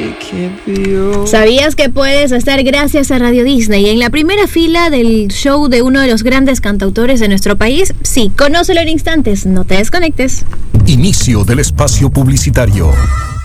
¿Sabías que puedes estar gracias a Radio Disney en la primera fila del show de uno de los grandes cantautores de nuestro país? Sí, conócelo en instantes, no te desconectes. Inicio del espacio publicitario.